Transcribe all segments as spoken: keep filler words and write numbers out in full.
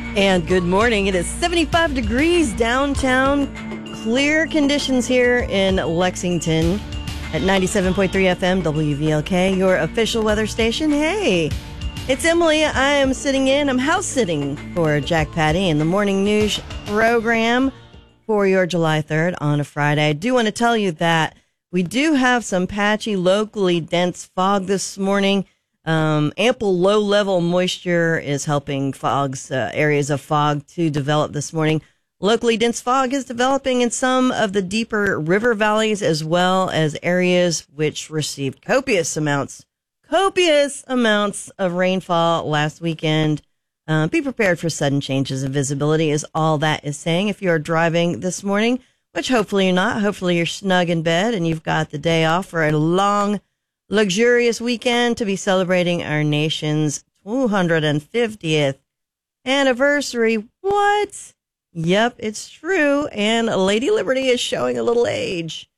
And good morning. It is seventy-five degrees downtown. Clear conditions here in Lexington at ninety-seven point three F M W V L K, your official weather station. Hey, it's Emily. I am sitting in, I'm house sitting for Jack Patty in the morning news program for your July third on a Friday. I do want to tell you that we do have some patchy, locally dense fog this morning. Um, ample low-level moisture is helping fogs, uh, areas of fog to develop this morning. Locally dense fog is developing in some of the deeper river valleys as well as areas which received copious amounts, copious amounts of rainfall last weekend. Uh, be prepared for sudden changes in visibility is all that is saying if you're driving this morning, which hopefully you're not. Hopefully you're snug in bed and you've got the day off for a long luxurious weekend to be celebrating our nation's two hundred fiftieth anniversary. What? Yep, it's true. And Lady Liberty is showing a little age.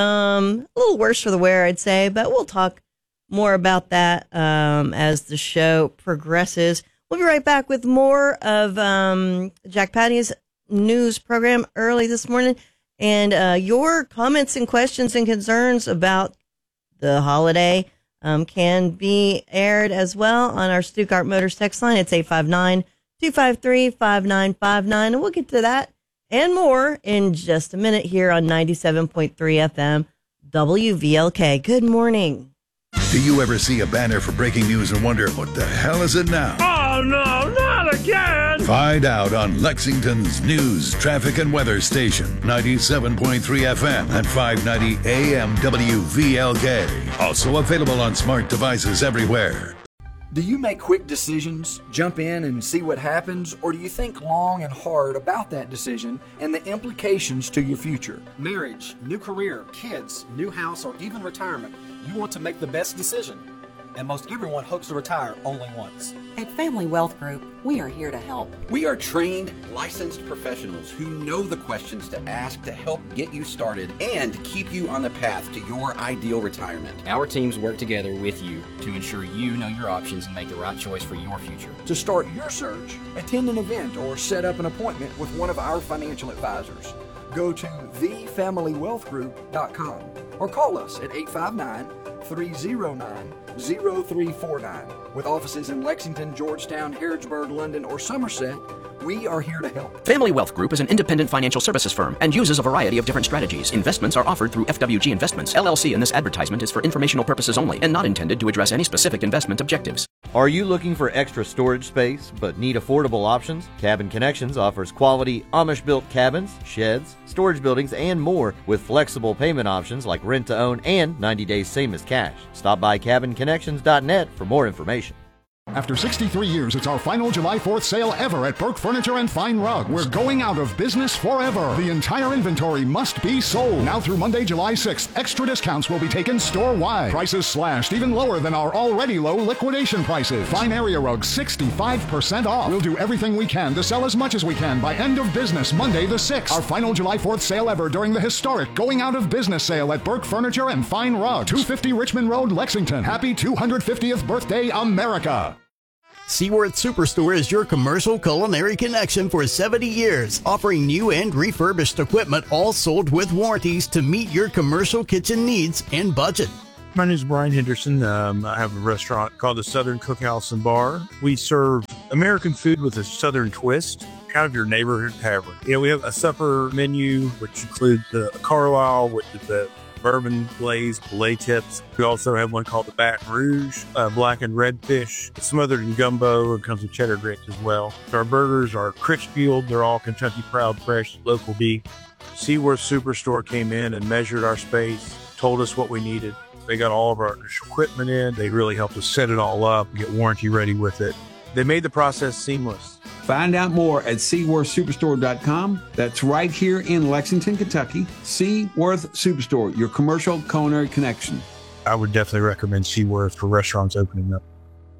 Um, a little worse for the wear, I'd say, but we'll talk more about that um, as the show progresses. We'll be right back with more of um, Jack Patty's news program early this morning. And uh, your comments and questions and concerns about the holiday um, can be aired as well on our Stuttgart Motors text line. It's eight five nine, two five three, five nine five nine. And we'll get to that and more in just a minute here on ninety-seven point three F M W V L K. Good morning. Do you ever see a banner for breaking news and wonder, what the hell is it now? Oh, no, not again! Find out on Lexington's news, traffic, and weather station, ninety-seven point three F M and five ninety A M W V L K. Also available on smart devices everywhere. Do you make quick decisions, jump in and see what happens, or do you think long and hard about that decision and the implications to your future? Marriage, new career, kids, new house, or even retirement. You want to make the best decision. And most everyone hopes to retire only once. At Family Wealth Group, we are here to help. We are trained, licensed professionals who know the questions to ask to help get you started and keep you on the path to your ideal retirement. Our teams work together with you to ensure you know your options and make the right choice for your future. To start your search, attend an event or set up an appointment with one of our financial advisors. Go to the family wealth group dot com or call us at eight five nine, three oh nine, oh three four nine. With offices in Lexington, Georgetown, Harrodsburg, London, or Somerset, we are here to help. Family Wealth Group is an independent financial services firm and uses a variety of different strategies. Investments are offered through F W G Investments, L L C, and this advertisement is for informational purposes only and not intended to address any specific investment objectives. Are you looking for extra storage space but need affordable options? Cabin Connections offers quality Amish-built cabins, sheds, storage buildings, and more with flexible payment options like rent-to-own and ninety days same as cash. Stop by cabin connections dot net for more information. After sixty-three years, it's our final July fourth sale ever at Burke Furniture and Fine Rugs. We're going out of business forever. The entire inventory must be sold. Now through Monday, July sixth, extra discounts will be taken store-wide. Prices slashed even lower than our already low liquidation prices. Fine area rugs, sixty-five percent off. We'll do everything we can to sell as much as we can by end of business Monday the sixth. Our final July fourth sale ever during the historic going out of business sale at Burke Furniture and Fine Rugs. two fifty Richmond Road, Lexington. Happy two hundred fiftieth birthday, America. Seaworth Superstore is your commercial culinary connection for seventy years, offering new and refurbished equipment, all sold with warranties to meet your commercial kitchen needs and budget. My name is Brian Henderson. Um, I have a restaurant called the Southern Cookhouse and Bar. We serve American food with a Southern twist, kind of your neighborhood tavern. You know, we have a supper menu, which includes the Carlisle with the bourbon glazed fillet tips. We also have one called the Baton Rouge, uh, black and red fish, smothered in gumbo. It comes with cheddar grits as well. So our burgers are Critchfield. They're all Kentucky Proud Fresh, local beef. Seaworth Superstore came in and measured our space, told us what we needed. They got all of our equipment in. They really helped us set it all up, get warranty ready with it. They made the process seamless. Find out more at seaworth superstore dot com. That's right here in Lexington, Kentucky. Seaworth Superstore, your commercial culinary connection. I would definitely recommend Seaworth for restaurants opening up.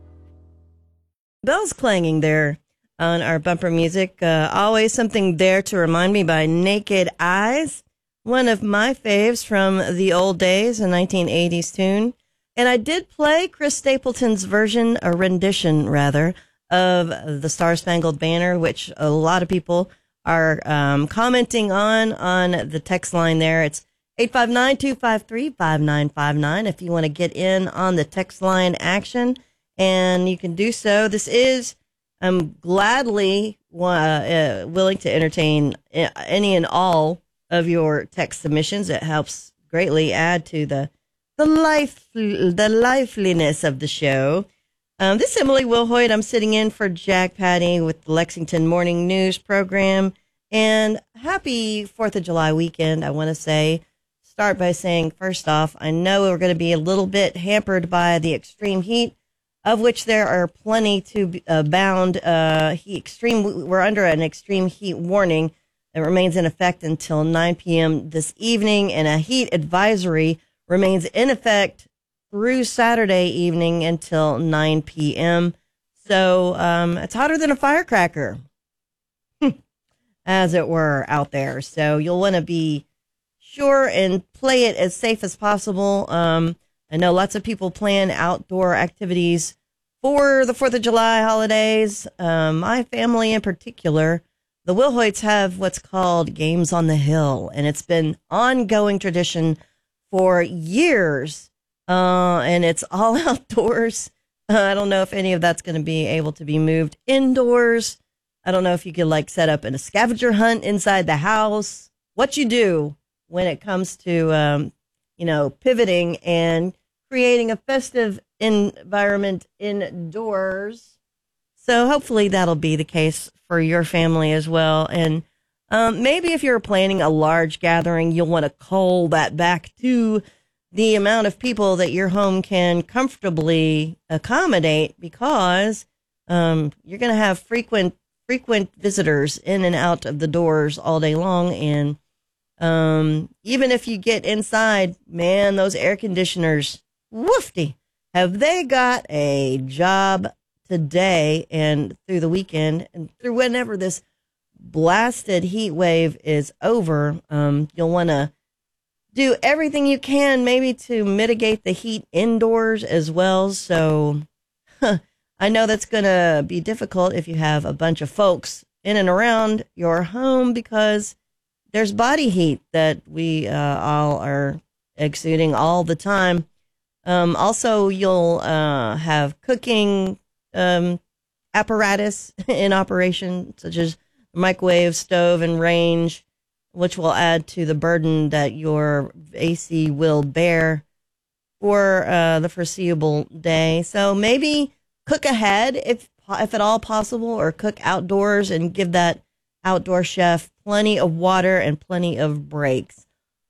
Bells clanging there on our bumper music. Uh, always something there to remind me by Naked Eyes. One of my faves from the old days, a nineteen eighties tune. And I did play Chris Stapleton's version, a rendition rather, of the Star Spangled Banner, which a lot of people are um, commenting on on the text line there. It's eight five nine, two five three, five nine five nine if you want to get in on the text line action, and you can do so. This is, I'm gladly uh, uh, willing to entertain any and all of your text submissions. It helps greatly add to the the life the liveliness of the show. Um, this is Emily Wilhoit. I'm sitting in for Jack Patty with the Lexington Morning News program. And happy fourth of July weekend, I want to say. Start by saying, first off, I know we're going to be a little bit hampered by the extreme heat, of which there are plenty to abound. Uh, heat extreme, we're under an extreme heat warning that remains in effect until nine p.m. this evening, and a heat advisory remains in effect through Saturday evening until nine p.m. So um, it's hotter than a firecracker, as it were, out there. So you'll want to be sure and play it as safe as possible. Um, I know lots of people plan outdoor activities for the fourth of July holidays. Um, my family in particular, the Wilhoits, have what's called Games on the Hill, and it's been ongoing tradition for years. Uh, and it's all outdoors. Uh, I don't know if any of that's going to be able to be moved indoors. I don't know if you could like set up in a scavenger hunt inside the house. What you do when it comes to, um, you know, pivoting and creating a festive environment indoors. So hopefully that'll be the case for your family as well. And um, maybe if you're planning a large gathering, you'll want to cull that back to the amount of people that your home can comfortably accommodate, because um, you're going to have frequent frequent visitors in and out of the doors all day long. And um, even if you get inside, man, those air conditioners, woofty, have they got a job today and through the weekend and through whenever this blasted heat wave is over. Um, you'll want to do everything you can maybe to mitigate the heat indoors as well. So huh, I know that's going to be difficult if you have a bunch of folks in and around your home, because there's body heat that we uh, all are exuding all the time. Um, also, you'll uh, have cooking um, apparatus in operation, such as microwave, stove, and range, which will add to the burden that your A C will bear for uh, the foreseeable day. So maybe cook ahead if if at all possible, or cook outdoors and give that outdoor chef plenty of water and plenty of breaks.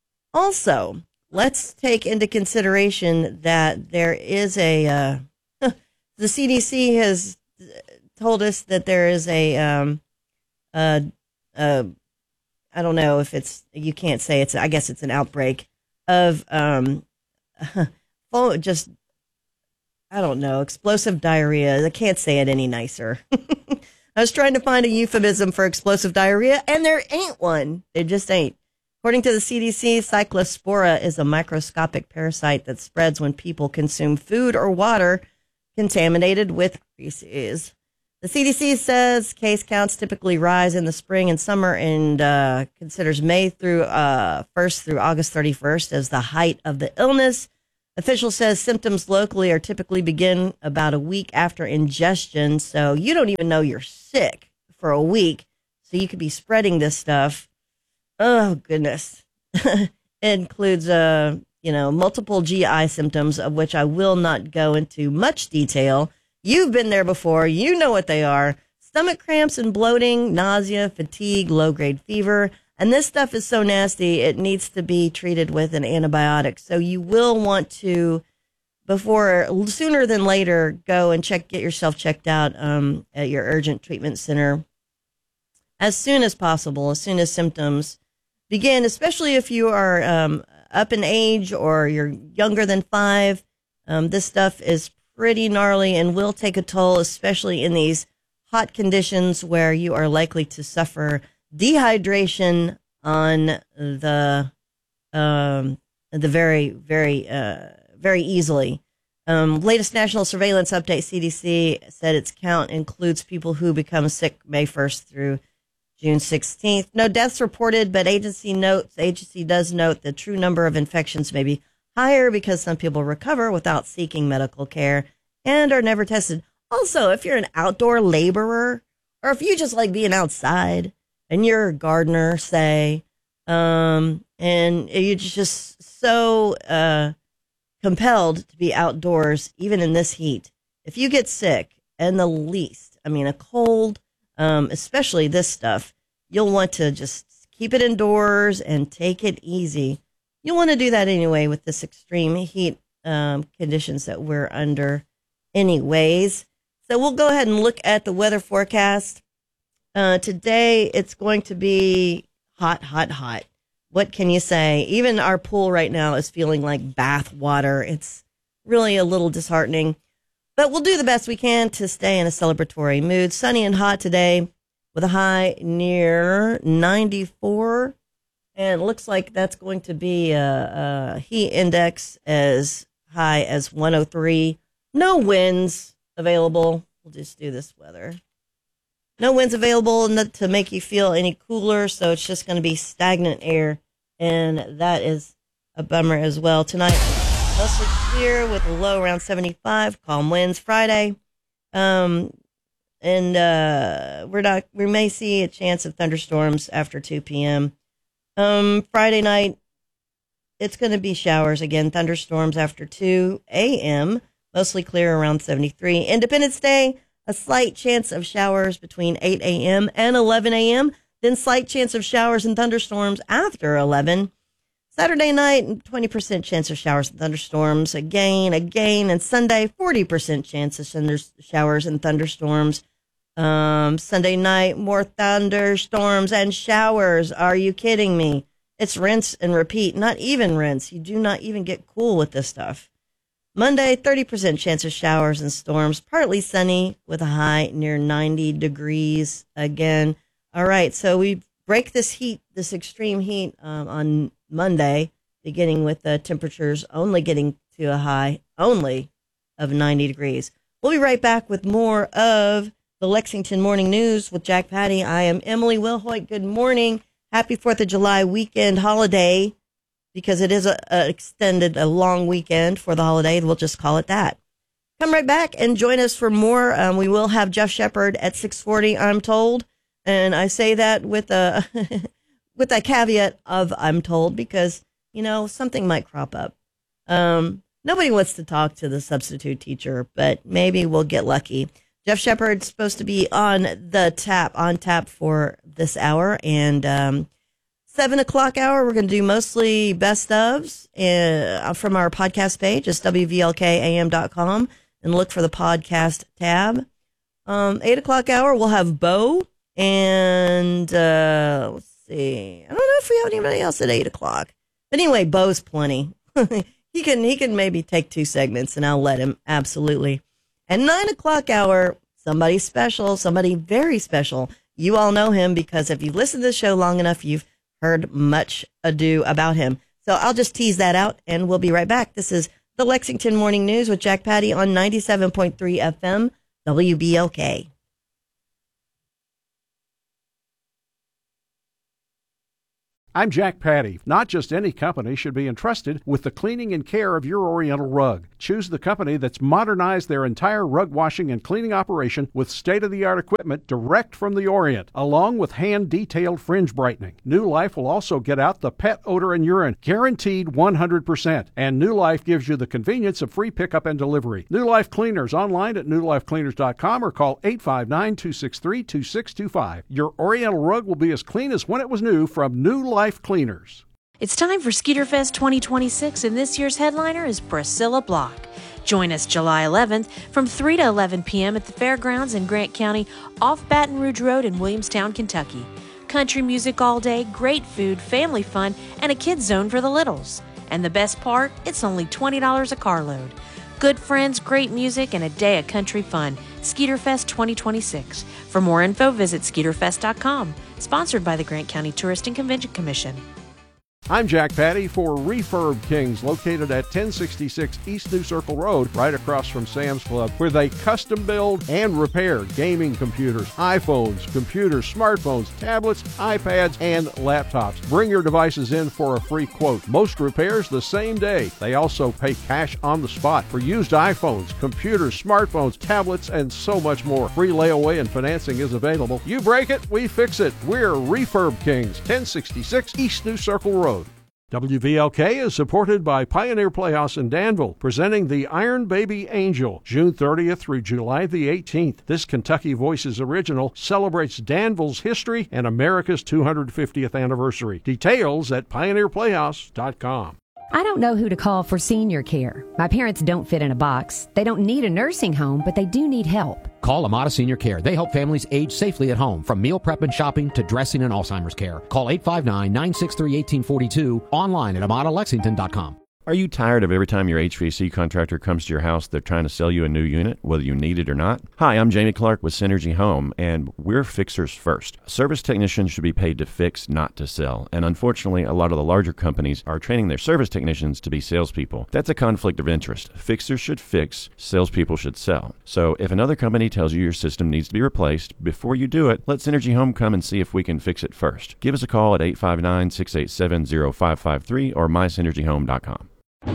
Also, let's take into consideration that there is a, uh, the C D C has told us that there is a, um, uh, uh, I don't know if it's, you can't say it's, I guess it's an outbreak of, um, oh, just, I don't know, explosive diarrhea. I can't say it any nicer. I was trying to find a euphemism for explosive diarrhea, and there ain't one. There just ain't. According to the C D C, Cyclospora is a microscopic parasite that spreads when people consume food or water contaminated with feces. The C D C says case counts typically rise in the spring and summer, and uh, considers May through uh, first through August thirty-first as the height of the illness. Official says symptoms locally are typically begin about a week after ingestion, so you don't even know you're sick for a week, so you could be spreading this stuff. Oh, goodness. It includes, uh, you know, multiple G I symptoms, of which I will not go into much detail. You've been there before. You know what they are. Stomach cramps and bloating, nausea, fatigue, low-grade fever. And this stuff is so nasty, it needs to be treated with an antibiotic. So you will want to, before, sooner than later, go and check, get yourself checked out um, at your urgent treatment center as soon as possible, as soon as symptoms begin, especially if you are um, up in age or you're younger than five. Um, this stuff is pretty gnarly and will take a toll, especially in these hot conditions where you are likely to suffer dehydration on the um, the very, very, uh, very easily. Um, latest national surveillance update, C D C said its count includes people who become sick May first through June sixteenth. No deaths reported, but agency notes, agency does note the true number of infections may be higher because some people recover without seeking medical care and are never tested. Also, if you're an outdoor laborer, or if you just like being outside and you're a gardener, say, um, and you're just so uh, compelled to be outdoors, even in this heat, if you get sick, and the least, I mean, a cold, um, especially this stuff, you'll want to just keep it indoors and take it easy. You'll want to do that anyway with this extreme heat um, conditions that we're under anyways. So we'll go ahead and look at the weather forecast. Uh, today, it's going to be hot, hot, hot. What can you say? Even our pool right now is feeling like bath water. It's really a little disheartening. But we'll do the best we can to stay in a celebratory mood. Sunny and hot today with a high near ninety-four. And it looks like that's going to be a, a heat index as high as one oh three. No winds available. We'll just do this weather. No winds available to make you feel any cooler, so it's just going to be stagnant air, and that is a bummer as well. Tonight, mostly clear with a low around seventy-five. Calm winds Friday, um, and uh, we're not. We may see a chance of thunderstorms after two p.m. Um, Friday night, it's going to be showers again. Thunderstorms after two a.m. Mostly clear around seventy-three. Independence Day, a slight chance of showers between eight a.m. and eleven a.m. Then slight chance of showers and thunderstorms after eleven. Saturday night, twenty percent chance of showers and thunderstorms. Again, again. And Sunday, forty percent chance of showers and thunderstorms. Um, Sunday night, more thunderstorms and showers. Are you kidding me? It's rinse and repeat. Not even rinse. You do not even get cool with this stuff. Monday, thirty percent chance of showers and storms. Partly sunny with a high near ninety degrees again. All right, so we break this heat, this extreme heat um, on Monday, beginning with the temperatures only getting to a high only of ninety degrees. We'll be right back with more of the Lexington Morning News with Jack Patty. I am Emily Wilhoit. Good morning. Happy fourth of July weekend holiday, because it is a, a extended, a long weekend for the holiday. We'll just call it that. Come right back and join us for more. Um, we will have Jeff Shepard at six forty, I'm told. And I say that with a, with a caveat of I'm told, because, you know, something might crop up. Um, nobody wants to talk to the substitute teacher, but maybe we'll get lucky. Jeff Shepard's supposed to be on the tap, on tap for this hour. And um, seven o'clock hour, we're going to do mostly best ofs uh, from our podcast page. It's W V L K A M dot com, and look for the podcast tab. Um, eight o'clock hour, we'll have Bo. And uh, let's see. I don't know if we have anybody else at eight o'clock. But anyway, Bo's plenty. he can he can maybe take two segments, and I'll let him. Absolutely. And nine o'clock hour, somebody special, somebody very special. You all know him because if you've listened to the show long enough, you've heard much ado about him. So I'll just tease that out, and we'll be right back. This is the Lexington Morning News with Jack Patty on ninety-seven point three F M, W B L K. I'm Jack Patty. Not just any company should be entrusted with the cleaning and care of your Oriental rug. Choose the company that's modernized their entire rug washing and cleaning operation with state-of-the-art equipment direct from the Orient, along with hand-detailed fringe brightening. New Life will also get out the pet odor and urine, guaranteed one hundred percent. And New Life gives you the convenience of free pickup and delivery. New Life Cleaners online at new life cleaners dot com or call eight five nine, two six three, two six two five. Your Oriental rug will be as clean as when it was new from New Life Cleaners. It's time for Skeeterfest twenty twenty-six, and this year's headliner is Priscilla Block. Join us July eleventh from three to eleven p.m. at the Fairgrounds in Grant County off Baton Rouge Road in Williamstown, Kentucky. Country music all day, great food, family fun, and a kids zone for the littles. And the best part, it's only twenty dollars a carload. Good friends, great music, and a day of country fun. Skeeterfest twenty twenty-six. For more info, visit skeeterfest dot com. Sponsored by the Grant County Tourist and Convention Commission. I'm Jack Patty for Refurb Kings, located at ten sixty-six East New Circle Road, right across from Sam's Club, where they custom build and repair gaming computers, iPhones, computers, smartphones, tablets, iPads, and laptops. Bring your devices in for a free quote. Most repairs the same day. They also pay cash on the spot for used iPhones, computers, smartphones, tablets, and so much more. Free layaway and financing is available. You break it, we fix it. We're Refurb Kings, ten sixty-six East New Circle Road. W V L K is supported by Pioneer Playhouse in Danville, presenting the Iron Baby Angel, June thirtieth through July the eighteenth. This Kentucky Voices original celebrates Danville's history and America's two hundred fiftieth anniversary. Details at pioneer playhouse dot com. I don't know who to call for senior care. My parents don't fit in a box. They don't need a nursing home, but they do need help. Call Amada Senior Care. They help families age safely at home, from meal prep and shopping to dressing and Alzheimer's care. Call eight five nine, nine six three, one eight four two, online at amada lexington dot com. Are you tired of every time your H V A C contractor comes to your house, they're trying to sell you a new unit, whether you need it or not? Hi, I'm Jamie Clark with Synergy Home, and we're fixers first. Service technicians should be paid to fix, not to sell. And unfortunately, a lot of the larger companies are training their service technicians to be salespeople. That's a conflict of interest. Fixers should fix, salespeople should sell. So if another company tells you your system needs to be replaced, before you do it, let Synergy Home come and see if we can fix it first. Give us a call at eight five nine, six eight seven, zero five five three or my synergy home dot com.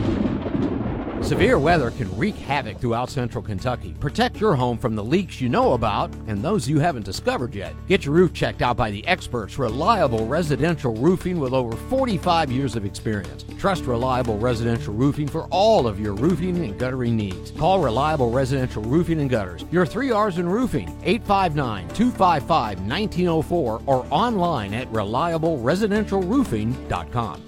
Severe weather can wreak havoc throughout central Kentucky. Protect your home from the leaks you know about and those you haven't discovered yet. Get your roof checked out by the experts, Reliable Residential Roofing, with over forty-five years of experience. Trust Reliable Residential Roofing for all of your roofing and guttering needs. Call Reliable Residential Roofing and Gutters, your three R's in roofing, eight five nine, two five five, one nine zero four or online at reliable residential roofing dot com.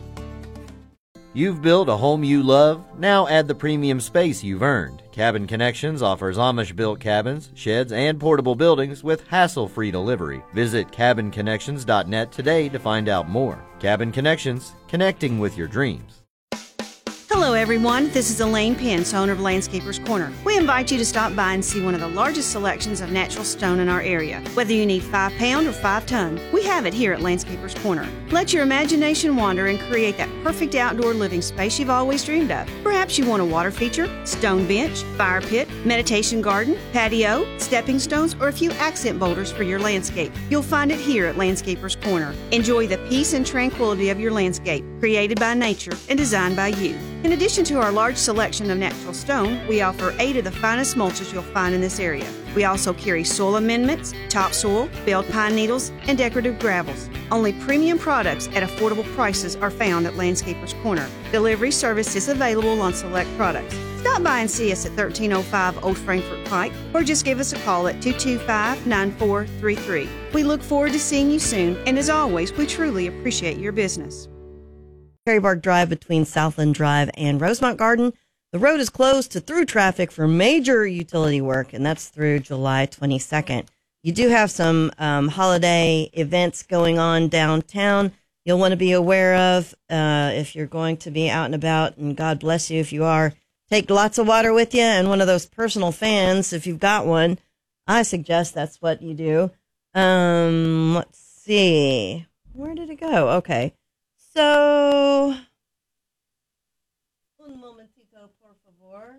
You've built a home you love? Now add the premium space you've earned. Cabin Connections offers Amish-built cabins, sheds, and portable buildings with hassle-free delivery. Visit cabin connections dot net today to find out more. Cabin Connections, connecting with your dreams. Hello everyone, this is Elaine Pence, owner of Landscapers Corner. We invite you to stop by and see one of the largest selections of natural stone in our area. Whether you need five pound or five ton, we have it here at Landscapers Corner. Let your imagination wander and create that perfect outdoor living space you've always dreamed of. Perhaps you want a water feature, stone bench, fire pit, meditation garden, patio, stepping stones, or a few accent boulders for your landscape. You'll find it here at Landscapers Corner. Enjoy the peace and tranquility of your landscape, created by nature and designed by you. In addition to our large selection of natural stone, we offer eight of the finest mulches you'll find in this area. We also carry soil amendments, topsoil, belled pine needles, and decorative gravels. Only premium products at affordable prices are found at Landscapers Corner. Delivery service is available on select products. Stop by and see us at thirteen oh five Old Frankfort Pike, or just give us a call at two two five, nine four three three. We look forward to seeing you soon, and as always, we truly appreciate your business. Perry Bark Drive between Southland Drive and Rosemont Garden. The road is closed to through traffic for major utility work, and that's through July twenty-second. You do have some um, holiday events going on downtown you'll want to be aware of uh, if you're going to be out and about, and God bless you if you are. Take lots of water with you and one of those personal fans if you've got one. I suggest that's what you do. Um, let's see. Where did it go? Okay. So, un momentito, por favor.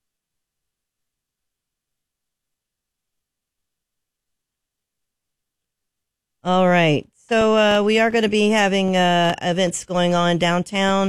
All right. So, uh, we are going to be having uh, events going on downtown,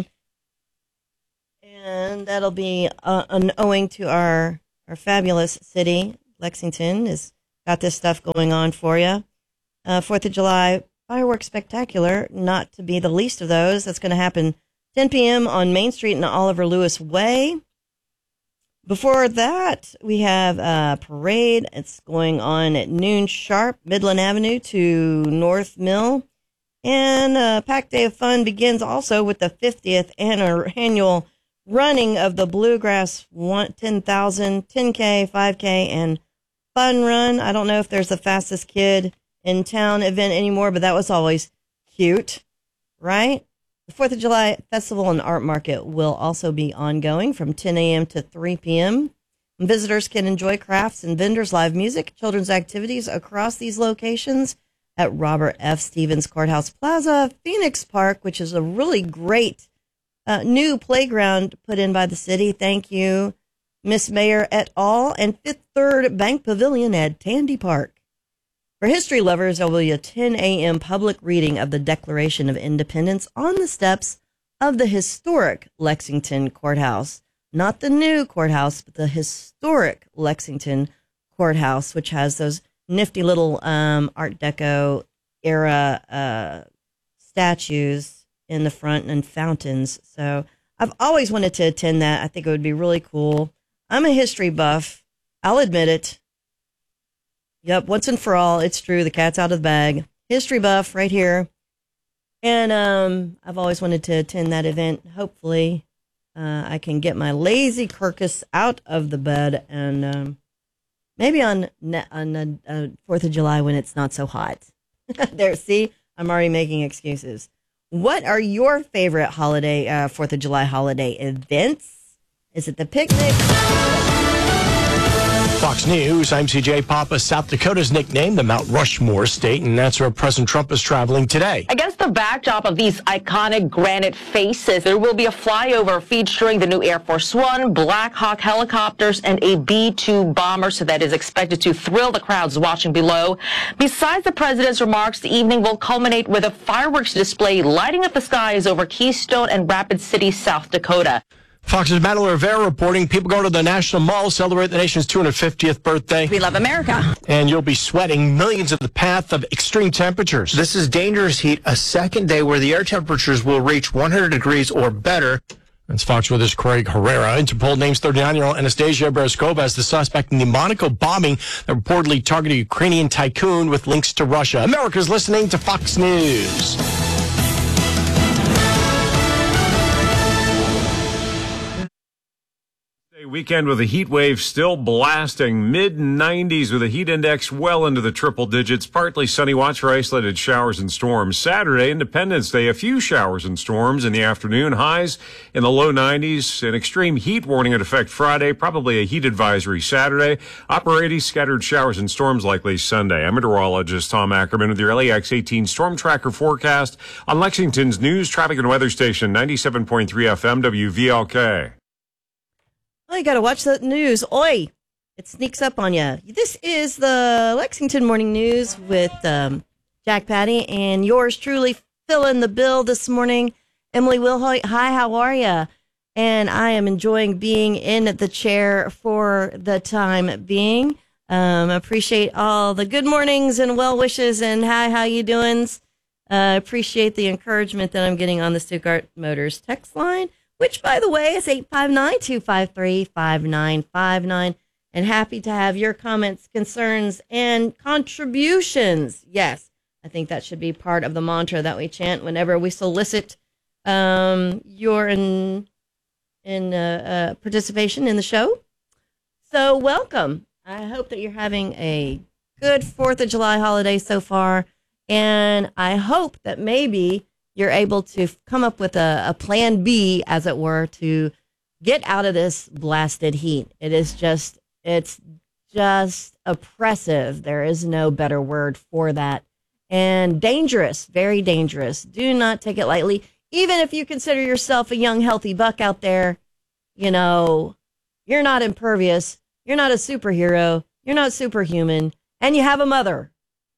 and that'll be uh, an, owing to our, our fabulous city. Lexington has got this stuff going on for you. Uh, Fourth of July Fireworks Spectacular, not to be the least of those. That's going to happen ten p.m. on Main Street and Oliver Lewis Way. Before that, we have a parade. It's going on at noon sharp, Midland Avenue to North Mill. And a packed day of fun begins also with the fiftieth annual running of the Bluegrass ten thousand, ten K, five K, and Fun Run. I don't know if there's the fastest kid in town event anymore, but that was always cute, right? The Fourth of July Festival and Art Market will also be ongoing from ten a.m. to three p.m. Visitors can enjoy crafts and vendors, live music, children's activities across these locations. at Robert F. Stevens Courthouse Plaza, Phoenix Park, which is a really great uh, new playground put in by the city. Thank you, Miss Mayor et al. And Fifth Third Bank Pavilion at Tandy Park. For history lovers, there will be a ten a.m. public reading of the Declaration of Independence on the steps of the historic Lexington Courthouse. Not the new courthouse, but the historic Lexington Courthouse, which has those nifty little um, Art Deco era uh, statues in the front and fountains. So I've always wanted to attend that. I think it would be really cool. I'm a history buff. I'll admit it. Yep, once and for all, it's true. The cat's out of the bag. History buff right here. And um, I've always wanted to attend that event. Hopefully, uh, I can get my lazy carcass out of the bed and um, maybe on on uh, uh, fourth of July when it's not so hot. There, see? I'm already making excuses. What are your favorite holiday, uh, fourth of July holiday events? Is it the picnic? Fox News, I'm C J Papa. South Dakota's nicknamed the Mount Rushmore state, and that's where President Trump is traveling today. Against the backdrop of these iconic granite faces, there will be a flyover featuring the new Air Force One, Black Hawk helicopters, and a B two bomber, so that is expected to thrill the crowds watching below. Besides the president's remarks, the evening will culminate with a fireworks display lighting up the skies over Keystone and Rapid City, South Dakota. Fox's Madeline Rivera reporting people go to the National Mall, celebrate the nation's two hundred fiftieth birthday. We love America. And you'll be sweating millions in the path of extreme temperatures. This is dangerous heat, a second day where the air temperatures will reach one hundred degrees or better. That's Fox Weather's Craig Herrera. Interpol names thirty-nine-year-old Anastasia Bereskova as the suspect in the Monaco bombing that reportedly targeted a Ukrainian tycoon with links to Russia. America's listening to Fox News. Weekend with a heat wave still blasting, mid nineties with a heat index well into the triple digits. Partly sunny, watch for isolated showers and storms. Saturday, Independence Day, a few showers and storms in the afternoon. Highs in the low nineties. An extreme heat warning in effect Friday. Probably a heat advisory Saturday. Upper eighties, scattered showers and storms likely Sunday. I'm meteorologist Tom Ackerman with your L A X eighteen Storm Tracker forecast on Lexington's news, traffic, and weather station, ninety-seven point three F M W V L K. Oh, you got to watch the news. Oi, it sneaks up on you. This is the Lexington Morning News with um, Jack Patty and yours truly filling the bill this morning. Emily Wilhoit, hi, how are you? And I am enjoying being in the chair for the time being. Um, appreciate all the good mornings and well wishes and hi, how you doing? Uh, appreciate the encouragement that I'm getting on the Stuttgart Motors text line, which, by the way, is eight five nine, two five three, five nine five nine. And happy to have your comments, concerns, and contributions. Yes, I think that should be part of the mantra that we chant whenever we solicit um, your in, in uh, uh, participation in the show. So welcome. I hope that you're having a good fourth of July holiday so far. And I hope that maybe you're able to come up with a, a plan B, as it were, to get out of this blasted heat. It is just, it's just oppressive. There is no better word for that. And dangerous, very dangerous. Do not take it lightly. Even if you consider yourself a young, healthy buck out there, you know, you're not impervious. You're not a superhero. You're not superhuman. And you have a mother.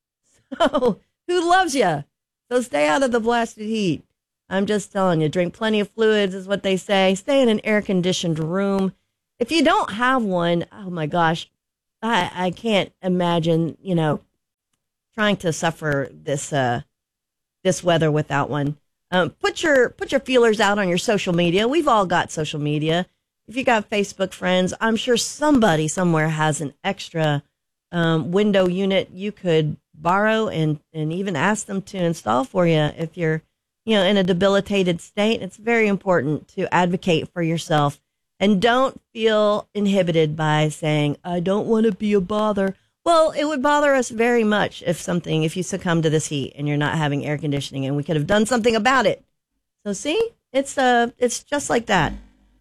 So, who loves you? So stay out of the blasted heat. I'm just telling you, drink plenty of fluids is what they say. Stay in an air-conditioned room. If you don't have one, oh my gosh, I, I can't imagine, you know, trying to suffer this uh, this weather without one. Um, put your put your feelers out on your social media. We've all got social media. If you got Facebook friends, I'm sure somebody somewhere has an extra um, window unit you could borrow and, and even ask them to install for you if you're, you know, in a debilitated state. It's very important to advocate for yourself and don't feel inhibited by saying, I don't want to be a bother. Well, it would bother us very much if something, if you succumb to this heat and you're not having air conditioning and we could have done something about it. So see, it's uh, it's just like that.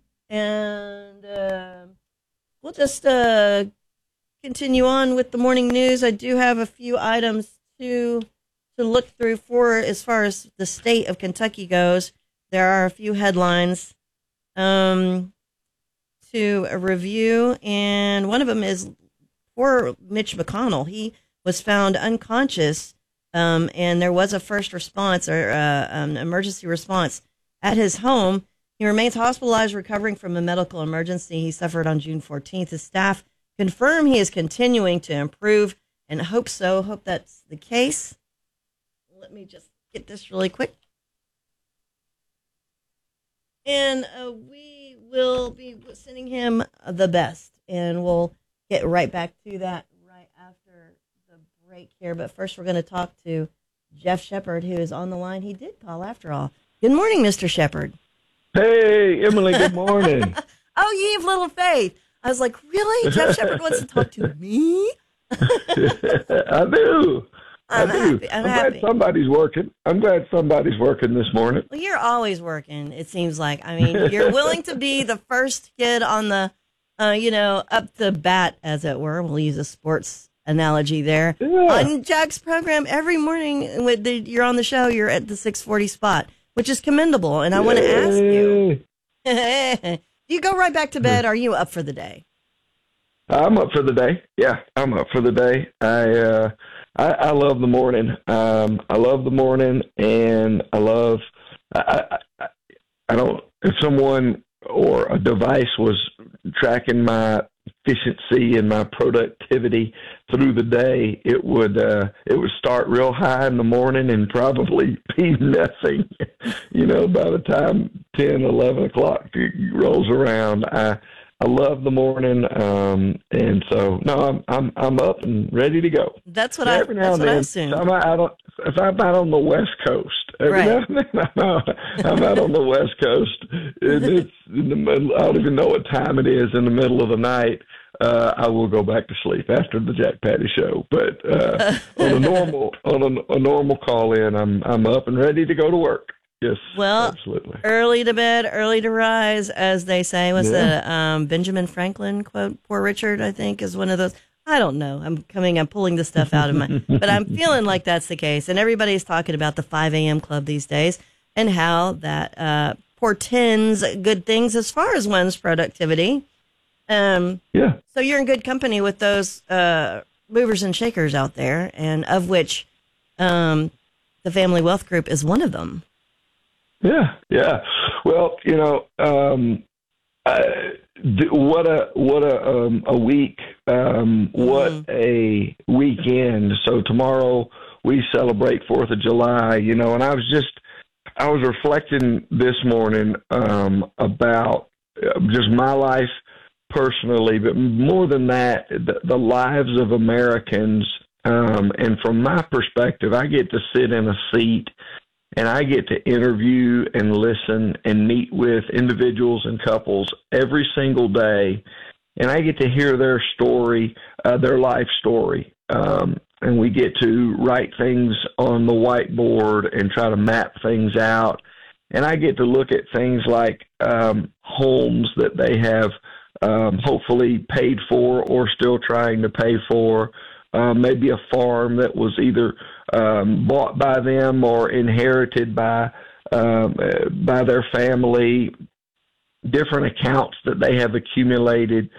And uh, we'll just uh, continue on with the morning news. I do have a few items to to look through for as far as the state of Kentucky goes. There are a few headlines um, to review, and one of them is poor Mitch McConnell. He was found unconscious, um, and there was a first response or uh, an emergency response at his home. He remains hospitalized, recovering from a medical emergency he suffered on June fourteenth. His staff confirm he is continuing to improve, and hope so. Hope that's the case. Let me just get this really quick. And uh, we will be sending him the best, and we'll get right back to that right after the break here. But first, we're going to talk to Jeff Shepard, who is on the line. He did call after all. Good morning, Mister Shepard. Hey, Emily, good morning. Oh, ye of little faith. I was like, really? Jeff Shepard wants to talk to me? I do. I'm I do. happy. I'm, I'm happy. glad somebody's working. I'm glad somebody's working this morning. Well, you're always working, it seems like. I mean, you're willing to be the first kid on the, uh, you know, up the bat, as it were. We'll use a sports analogy there. Yeah. On Jack's program, every morning when the, you're on the show, you're at the six forty spot, which is commendable. And I want to ask you, do you go right back to bed? Or are you up for the day? I'm up for the day. Yeah, I'm up for the day. I uh, I, I love the morning. Um, I love the morning, and I love. I, I, I don't. If someone or a device was tracking my efficiency and my productivity through the day, it would uh, it would start real high in the morning and probably be nothing. You know, by the time ten, eleven o'clock rolls around, I. I love the morning, um, and so no, I'm I'm I'm up and ready to go. That's what so I. Every now That's and what then, I assume. I'm out on, if I'm out on the West Coast, every Right. now and then I'm out, I'm out on the West Coast, and it's in the middle. I don't even know what time it is in the middle of the night. Uh, I will go back to sleep after the Jack Patty show. But uh, on a normal on a, a normal call in, I'm I'm up and ready to go to work. Yes, well, absolutely. Early to bed, early to rise, as they say. Was Yeah. the um, Benjamin Franklin quote? Poor Richard, I think, is one of those. I don't know. I'm coming. I'm pulling this stuff out of my. But I'm feeling like that's the case, and everybody's talking about the five a.m. club these days and how that uh, portends good things as far as one's productivity. Um, yeah. So you're in good company with those uh, movers and shakers out there, and of which um, the Family Wealth Group is one of them. Yeah, yeah. Well, you know, um, uh, d- what a what a um, a week, um, what a weekend. So tomorrow we celebrate Fourth of July. You know, and I was just I was reflecting this morning um, about uh, just my life personally, but more than that, the, the lives of Americans. Um, and from my perspective, I get to sit in a seat. And I get to interview and listen and meet with individuals and couples every single day. And I get to hear their story, uh, their life story. Um, and we get to write things on the whiteboard and try to map things out. And I get to look at things like um, homes that they have um, hopefully paid for or still trying to pay for. Uh, maybe a farm that was either um, bought by them or inherited by um, uh, by their family, different accounts that they have accumulated,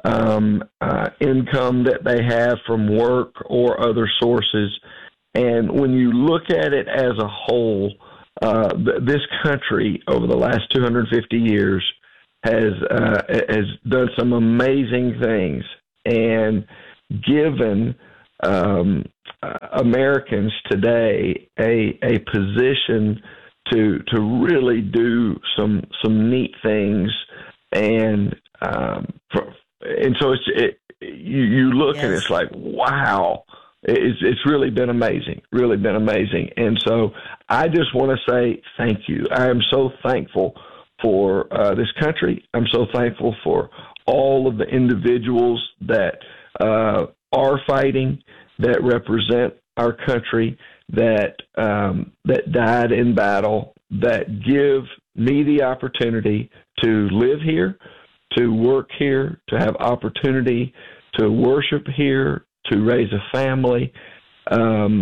um, uh, income that they have from work or other sources. And when you look at it as a whole, uh, th- this country over the last two hundred fifty years has uh, has done some amazing things. And given um, uh, Americans today a a position to to really do some some neat things, and um, for, and so it's it, you you look Yes. and it's like, wow, it's it's really been amazing, really been amazing. And so I just want to say thank you. I am so thankful for uh, this country. I'm so thankful for all of the individuals that uh, are fighting, that represent our country, that um, that died in battle, that give me the opportunity to live here, to work here, to have opportunity to worship here, to raise a family. Um,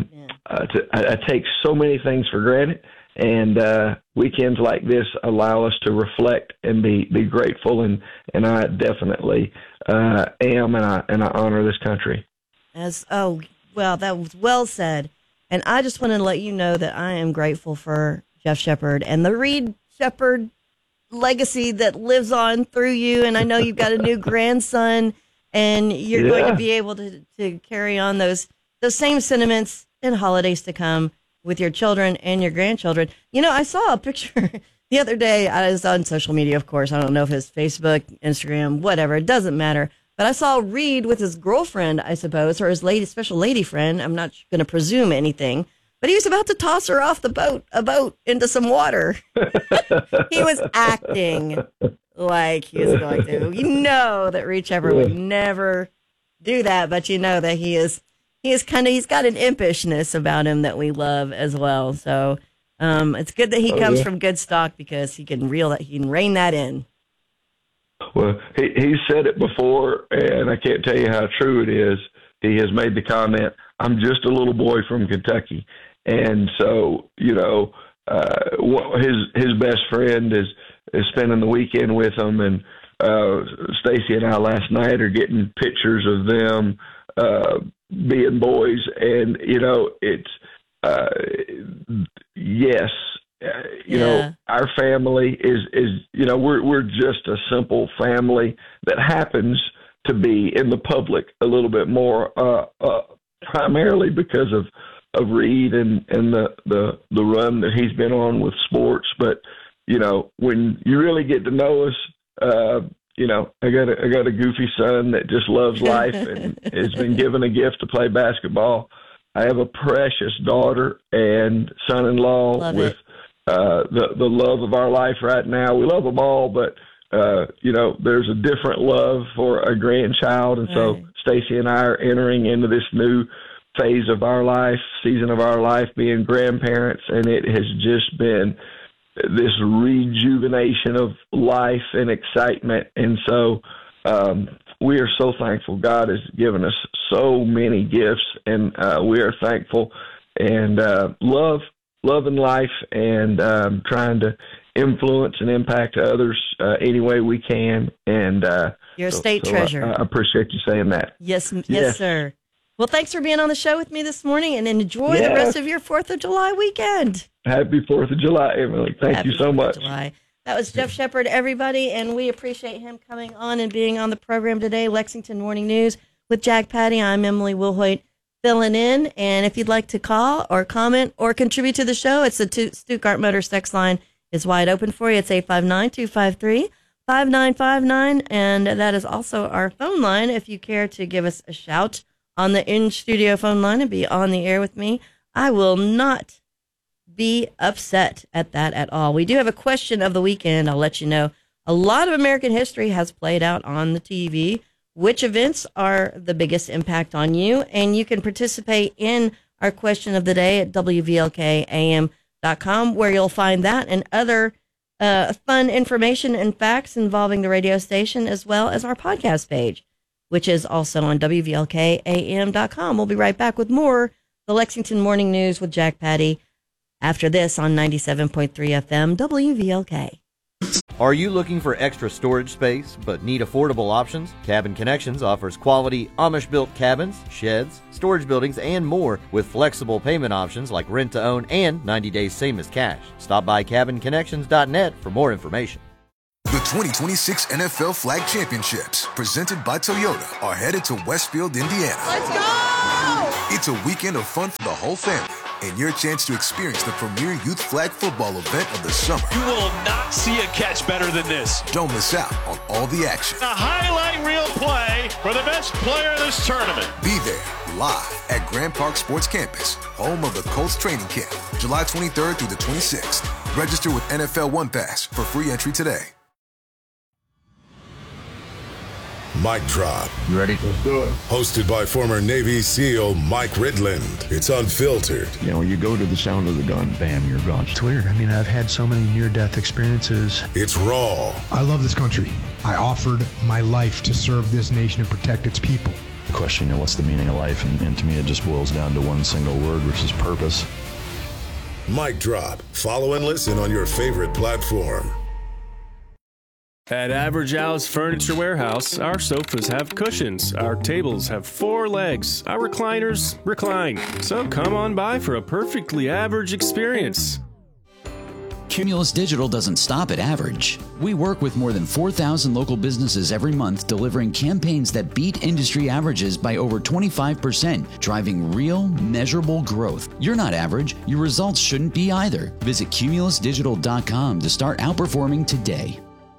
uh, to, I, I take so many things for granted, and uh, weekends like this allow us to reflect and be, be grateful, and, and I definitely uh, am, and I and I honor this country. As oh well, that was well said, and I just want to let you know that I am grateful for Jeff Shepard and the Reed Shepard legacy that lives on through you, and I know you've got a new grandson, and you're Yeah. going to be able to, to carry on those those same sentiments in holidays to come with your children and your grandchildren. You know, I saw a picture the other day. I was on social media, of course. I don't know if it's Facebook, Instagram, whatever. It doesn't matter. But I saw Reed with his girlfriend, I suppose, or his lady, special lady friend. I'm not going to presume anything. But he was about to toss her off the boat, a boat, into some water. He was acting like he was going to. You know that Reed Shepard would never do that, but you know that he is, he is kind of, he's got an impishness about him that we love as well. So um, it's good that he Oh, comes yeah. from good stock, because he can reel that, he can rein that in. Well, he he said it before, and I can't tell you how true it is. He has made the comment, "I'm just a little boy from Kentucky," and so you know, uh, wh- his his best friend is is spending the weekend with him, and uh, Stacy and I last night are getting pictures of them uh, being boys, and you know, it's uh, yes. Uh, you Yeah. know, our family is, is, you know, we're, we're just a simple family that happens to be in the public a little bit more, uh, uh, primarily because of, of Reed and, and the, the, the run that he's been on with sports. But, you know, when you really get to know us, uh, you know, I got a, I got a goofy son that just loves life and has been given a gift to play basketball. I have a precious daughter and son-in-law Love with, it. Uh, the the love of our life right now. We love them all, but uh, you know, there's a different love for a grandchild, and so Right. Stacy and I are entering into this new phase of our life, season of our life, being grandparents, and it has just been this rejuvenation of life and excitement, and so um, we are so thankful. God has given us so many gifts, and uh, we are thankful and uh, love. Loving life and um, trying to influence and impact others uh, any way we can. And uh, You're a so- state so I- treasure. I, appreciate you saying that. Yes, m- yes, Yes. sir. Well, thanks for being on the show with me this morning, and enjoy the Yes. rest of your fourth of July weekend. Happy Fourth of July, Emily. Thank Happy you so much. July. That was Jeff Shepard, everybody, and we appreciate him coming on and being on the program today. Lexington Morning News with Jack Patty. I'm Emily Wilhoit, filling in. And if you'd like to call or comment or contribute to the show, it's the Tu- Stuttgart Motors text line is wide open for you. It's eight five nine, two five three, five nine five nine. And that is also our phone line if you care to give us a shout on the in-studio phone line and be on the air with me. I will not be upset at that at all. We do have a question of the weekend. I'll let you know. A lot of American history has played out on the T V. Which events are the biggest impact on you? And you can participate in our question of the day at W V L K A M dot com, where you'll find that and other uh, fun information and facts involving the radio station, as well as our podcast page, which is also on W V L K A M dot com. We'll be right back with more The Lexington Morning News with Jack Patty after this on ninety-seven point three F M W V L K. Are you looking for extra storage space but need affordable options? Cabin Connections offers quality Amish-built cabins, sheds, storage buildings, and more with flexible payment options like rent-to-own and ninety days same as cash. Stop by cabin connections dot net for more information. The twenty twenty-six N F L Flag Championships, presented by Toyota, are headed to Westfield, Indiana. Let's go! It's a weekend of fun for the whole family and your chance to experience the premier youth flag football event of the summer. You will not see a catch better than this. Don't miss out on all the action. A highlight reel play for the best player of this tournament. Be there live at Grand Park Sports Campus, home of the Colts training camp, July twenty-third through the twenty-sixth. Register with N F L One Pass for free entry today. Mic Drop. You ready? Let's do it. Hosted by former Navy SEAL Mike Ridland. It's unfiltered. You know, you go to the sound of the gun, bam, you're gone. It's weird. I mean, I've had so many near-death experiences. It's raw. I love this country. I offered my life to serve this nation and protect its people. question, you know, what's the meaning of life? And, and to me, it just boils down to one single word, which is purpose. Mic drop. Follow and listen on your favorite platform. At Average Al's Furniture Warehouse, our sofas have cushions, our tables have four legs, our recliners recline. So come on by for a perfectly average experience. Cumulus Digital doesn't stop at average. We work with more than four thousand local businesses every month, delivering campaigns that beat industry averages by over twenty-five percent, driving real, measurable growth. You're not average. Your results shouldn't be either. Visit cumulus digital dot com to start outperforming today.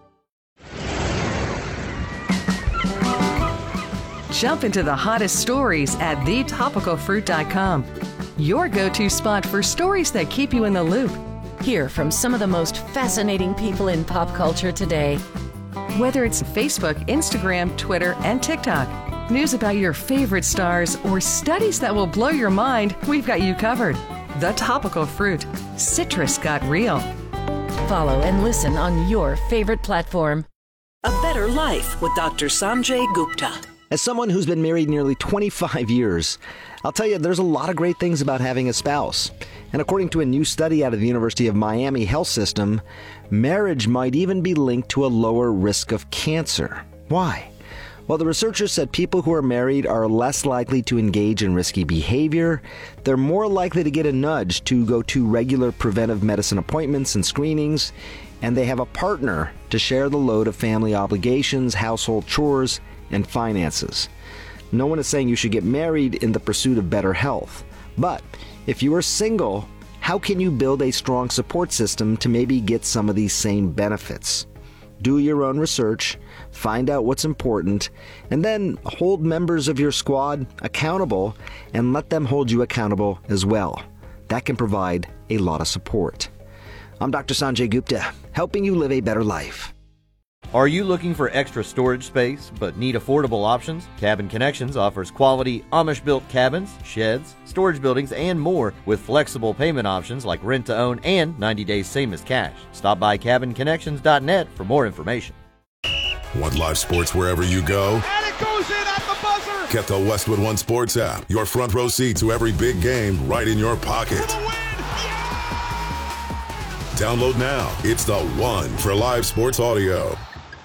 Jump into the hottest stories at the topical fruit dot com. Your go-to spot for stories that keep you in the loop. Hear from some of the most fascinating people in pop culture today. Whether it's Facebook, Instagram, Twitter, and TikTok, news about your favorite stars, or studies that will blow your mind, we've got you covered. The Topical Fruit. Citrus got real. Follow and listen on your favorite platform. A Better Life with Doctor Sanjay Gupta. As someone who's been married nearly twenty-five years, I'll tell you there's a lot of great things about having a spouse. And according to a new study out of the University of Miami Health System, marriage might even be linked to a lower risk of cancer. Why? Well, the researchers said people who are married are less likely to engage in risky behavior, they're more likely to get a nudge to go to regular preventive medicine appointments and screenings, and they have a partner to share the load of family obligations, household chores, and finances. No one is saying you should get married in the pursuit of better health. But if you are single, how can you build a strong support system to maybe get some of these same benefits? Do your own research, find out what's important, and then hold members of your squad accountable and let them hold you accountable as well. That can provide a lot of support. I'm Doctor Sanjay Gupta, helping you live a better life. Are you looking for extra storage space but need affordable options? Cabin Connections offers quality Amish-built cabins, sheds, storage buildings, and more with flexible payment options like rent-to-own and ninety days same as cash. Stop by cabin connections dot net for more information. Want live sports wherever you go? And it goes in at the buzzer! Get the Westwood One Sports app. Your front row seat to every big game right in your pocket. Download now. It's the one for live sports audio.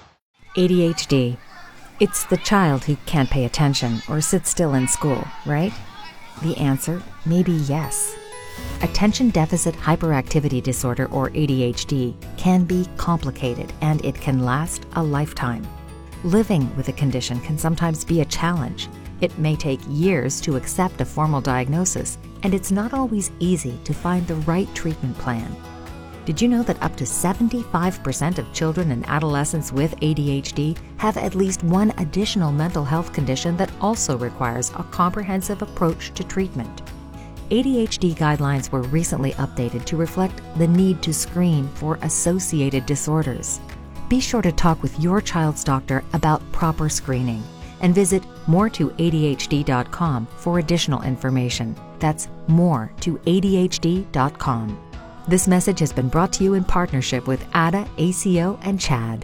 A D H D. It's the child who can't pay attention or sit still in school, right? The answer may be yes. Attention Deficit Hyperactivity Disorder, or A D H D, can be complicated and it can last a lifetime. Living with a condition can sometimes be a challenge. It may take years to accept a formal diagnosis, and it's not always easy to find the right treatment plan. Did you know that up to seventy-five percent of children and adolescents with A D H D have at least one additional mental health condition that also requires a comprehensive approach to treatment? A D H D guidelines were recently updated to reflect the need to screen for associated disorders. Be sure to talk with your child's doctor about proper screening and visit more to A D H D dot com for additional information. That's more to A D H D dot com. This message has been brought to you in partnership with A D A, A C O, and CHAD.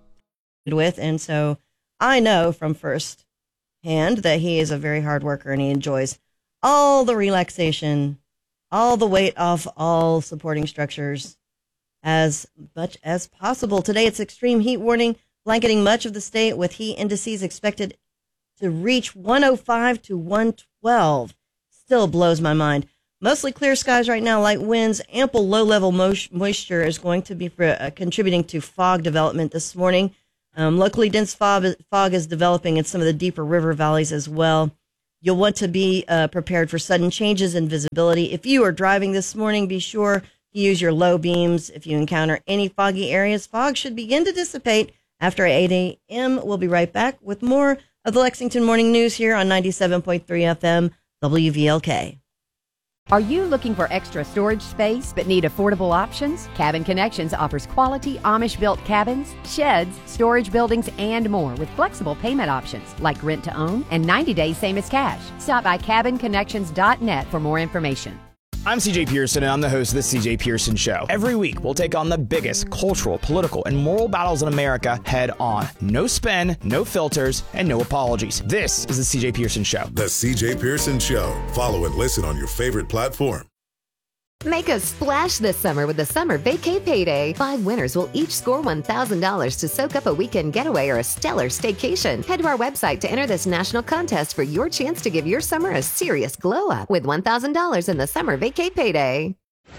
With, and so I know from first hand that he is a very hard worker and he enjoys all the relaxation, all the weight off all supporting structures as much as possible. Today it's extreme heat warning blanketing much of the state with heat indices expected to reach one oh five to one twelve. Still blows my mind. Mostly clear skies right now, light winds, ample low-level mo- moisture is going to be for, uh, contributing to fog development this morning. Um, locally dense fog, fog is developing in some of the deeper river valleys as well. You'll want to be uh, prepared for sudden changes in visibility. If you are driving this morning, be sure to use your low beams. If you encounter any foggy areas, fog should begin to dissipate after eight a.m. We'll be right back with more of the Lexington Morning News here on ninety-seven point three F M W V L K. Are you looking for extra storage space but need affordable options? Cabin Connections offers quality Amish-built cabins, sheds, storage buildings, and more with flexible payment options like rent-to-own and ninety days same as cash. Stop by cabin connections dot net for more information. I'm C J Pearson, and I'm the host of The C J Pearson Show. Every week, we'll take on the biggest cultural, political, and moral battles in America head on. No spin, no filters, and no apologies. This is The C J Pearson Show. The C J Pearson Show. Follow and listen on your favorite platform. Make a splash this summer with the Summer Vacay Payday. Five winners will each score one thousand dollars to soak up a weekend getaway or a stellar staycation. Head to our website to enter this national contest for your chance to give your summer a serious glow up with one thousand dollars in the Summer Vacay Payday.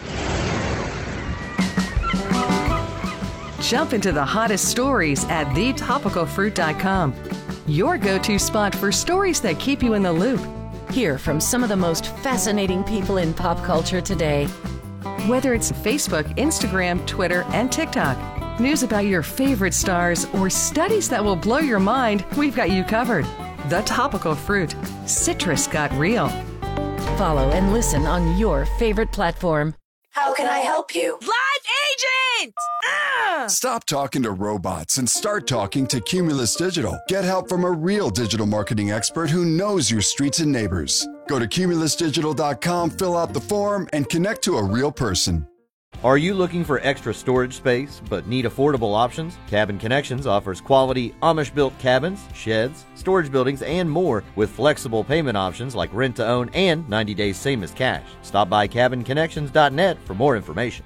Jump into the hottest stories at the topical fruit dot com. Your go-to spot for stories that keep you in the loop. Hear from some of the most fascinating people in pop culture today. Whether it's Facebook, Instagram, Twitter, and TikTok, news about your favorite stars, or studies that will blow your mind, we've got you covered. The Topical Fruit. Citrus got real. Follow and listen on your favorite platform. How can I help you? Live agent! Ah! Stop talking to robots and start talking to Cumulus Digital. Get help from a real digital marketing expert who knows your streets and neighbors. Go to cumulus digital dot com, fill out the form, and connect to a real person. Are you looking for extra storage space but need affordable options? Cabin Connections offers quality Amish-built cabins, sheds, storage buildings, and more with flexible payment options like rent-to-own and ninety days same as cash. Stop by cabin connections dot net for more information.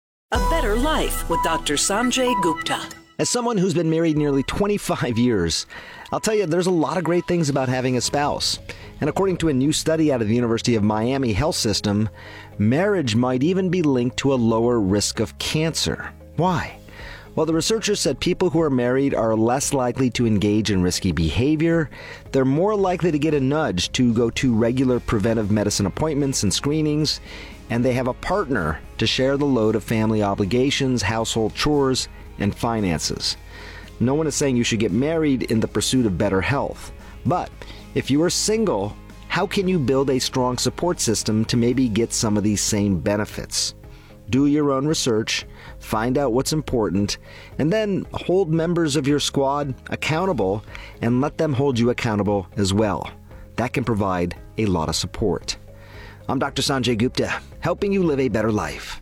A better life with Doctor Sanjay Gupta. As someone who's been married nearly twenty-five years, I'll tell you there's a lot of great things about having a spouse. And according to a new study out of the University of Miami Health System, marriage might even be linked to a lower risk of cancer. Why? Well, the researchers said people who are married are less likely to engage in risky behavior, they're more likely to get a nudge to go to regular preventive medicine appointments and screenings, and they have a partner to share the load of family obligations, household chores, and finances. No one is saying you should get married in the pursuit of better health. But if you are single, how can you build a strong support system to maybe get some of these same benefits? Do your own research, find out what's important, and then hold members of your squad accountable and let them hold you accountable as well. That can provide a lot of support. I'm Doctor Sanjay Gupta, helping you live a better life.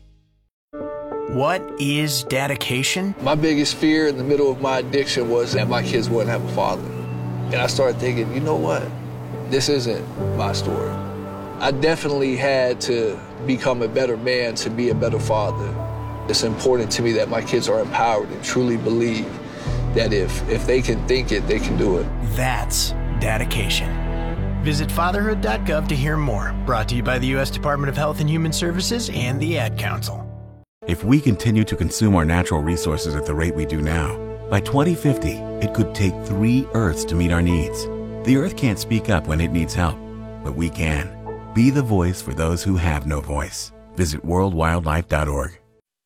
What is dedication? My biggest fear in the middle of my addiction was that my kids wouldn't have a father. And I started thinking, you know what? This isn't my story. I definitely had to become a better man to be a better father. It's important to me that my kids are empowered and truly believe that if, if they can think it, they can do it. That's dedication. Visit fatherhood dot gov to hear more. Brought to you by the U S Department of Health and Human Services and the Ad Council. If we continue to consume our natural resources at the rate we do now, by twenty fifty, it could take three Earths to meet our needs. The Earth can't speak up when it needs help, but we can. Be the voice for those who have no voice. Visit world wildlife dot org.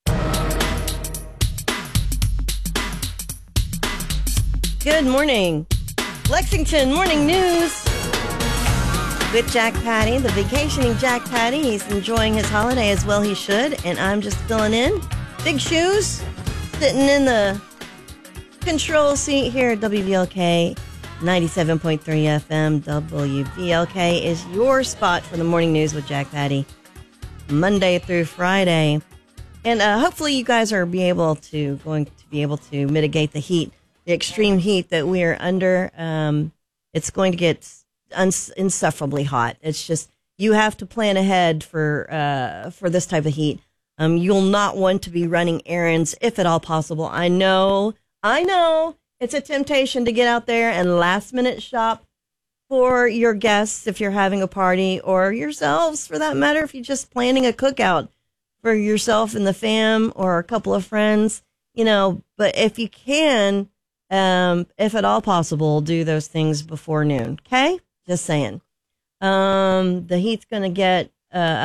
Good morning. Lexington Morning News with Jack Patty, the vacationing Jack Patty. He's enjoying his holiday as well he should, and I'm just filling in. Big shoes, sitting in the control seat here at W V L K ninety-seven point three F M. W V L K is your spot for the morning news with Jack Patty, Monday through Friday. And uh, hopefully you guys are be able to going to be able to mitigate the heat, the extreme heat that we are under. Um, it's going to get uns- insufferably hot. It's just you have to plan ahead for uh, for this type of heat. Um, you'll not want to be running errands if at all possible. I know, I know it's a temptation to get out there and last minute shop for your guests if you're having a party, or yourselves for that matter, if you're just planning a cookout for yourself and the fam or a couple of friends, you know, but if you can, um, if at all possible, do those things before noon. Okay. Just saying. Um, the heat's going to get, uh,